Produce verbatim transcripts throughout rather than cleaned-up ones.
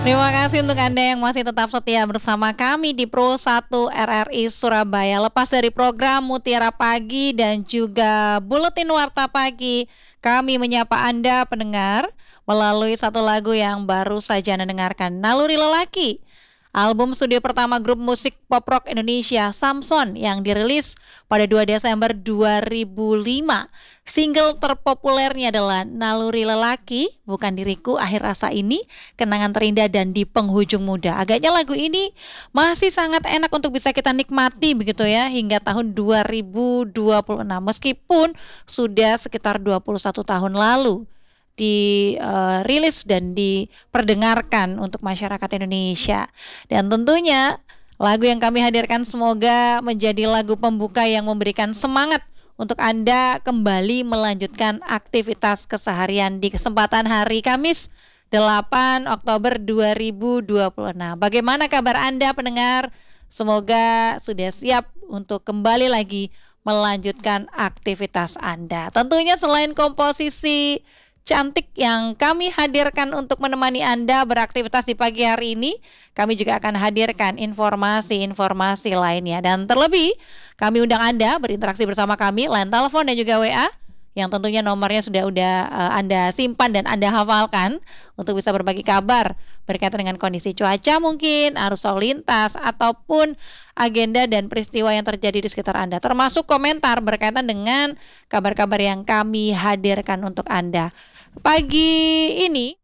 Terima kasih untuk Anda yang masih tetap setia bersama kami di Pro satu R R I Surabaya. Lepas dari program Mutiara Pagi dan juga Buletin Warta Pagi, kami menyapa Anda pendengar melalui satu lagu yang baru saja Anda dengarkan, Naluri Lelaki. Album studio pertama grup musik pop rock Indonesia, Samson, yang dirilis pada dua Desember dua ribu lima. Single terpopulernya adalah Naluri Lelaki, Bukan Diriku, Akhir Rasa Ini, Kenangan Terindah, dan Di Penghujung Muda. Agaknya lagu ini masih sangat enak untuk bisa kita nikmati begitu ya hingga tahun dua ribu dua puluh enam, meskipun sudah sekitar dua puluh satu tahun lalu dirilis uh, dan diperdengarkan untuk masyarakat Indonesia. Dan tentunya lagu yang kami hadirkan semoga menjadi lagu pembuka yang memberikan semangat untuk Anda kembali melanjutkan aktivitas keseharian di kesempatan hari Kamis delapan Oktober dua ribu dua puluh enam. Bagaimana kabar Anda pendengar? Semoga sudah siap untuk kembali lagi melanjutkan aktivitas Anda. Tentunya selain komposisi cantik yang kami hadirkan untuk menemani Anda beraktivitas di pagi hari ini, kami juga akan hadirkan informasi-informasi lainnya. Dan terlebih, kami undang Anda berinteraksi bersama kami, line telepon dan juga W A, yang tentunya nomornya sudah udah uh, Anda simpan dan Anda hafalkan untuk bisa berbagi kabar berkaitan dengan kondisi cuaca mungkin, arus lalu lintas, ataupun agenda dan peristiwa yang terjadi di sekitar Anda, termasuk komentar berkaitan dengan kabar-kabar yang kami hadirkan untuk Anda. Pagi ini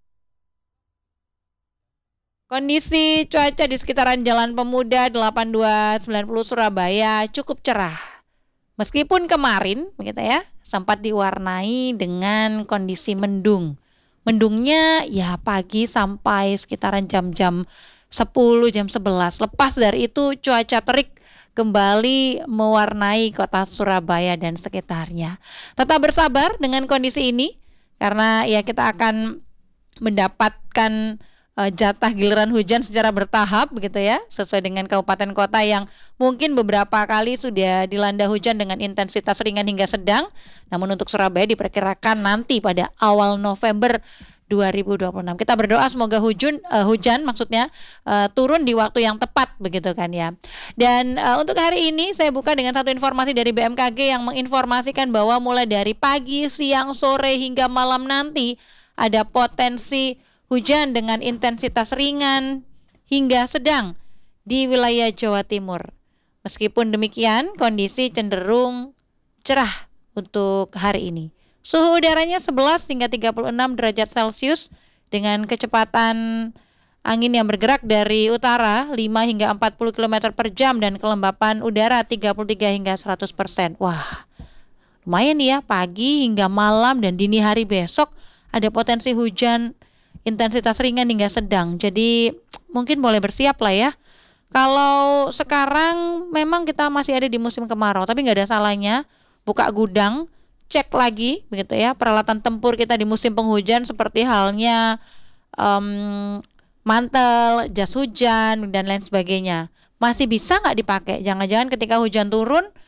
kondisi cuaca di sekitaran Jalan Pemuda delapan dua sembilan nol Surabaya cukup cerah. Meskipun kemarin begitu ya, sempat diwarnai dengan kondisi mendung. Mendungnya ya pagi sampai sekitaran jam-jam sepuluh, jam sebelas. Lepas dari itu cuaca terik kembali mewarnai kota Surabaya dan sekitarnya. Tetap bersabar dengan kondisi ini, karena ya kita akan mendapatkan uh, jatah giliran hujan secara bertahap begitu ya, sesuai dengan kabupaten kota yang mungkin beberapa kali sudah dilanda hujan dengan intensitas ringan hingga sedang. Namun untuk Surabaya diperkirakan nanti pada awal November dua ribu dua puluh enam. Kita berdoa semoga hujan uh, hujan maksudnya uh, turun di waktu yang tepat begitu kan ya. Dan uh, untuk hari ini saya buka dengan satu informasi dari B M K G yang menginformasikan bahwa mulai dari pagi, siang, sore hingga malam nanti ada potensi hujan dengan intensitas ringan hingga sedang di wilayah Jawa Timur. Meskipun demikian, kondisi cenderung cerah untuk hari ini. Suhu udaranya sebelas hingga tiga puluh enam derajat Celcius dengan kecepatan angin yang bergerak dari utara lima hingga empat puluh kilometer per jam dan kelembapan udara tiga puluh tiga hingga seratus persen. Wah, lumayan ya, pagi hingga malam dan dini hari besok ada potensi hujan intensitas ringan hingga sedang. Jadi mungkin boleh bersiap lah ya. Kalau sekarang memang kita masih ada di musim kemarau, tapi nggak ada salahnya buka gudang, cek lagi begitu ya peralatan tempur kita di musim penghujan seperti halnya um, mantel, jas hujan dan lain sebagainya. Masih bisa nggak dipakai? Jangan-jangan ketika hujan turun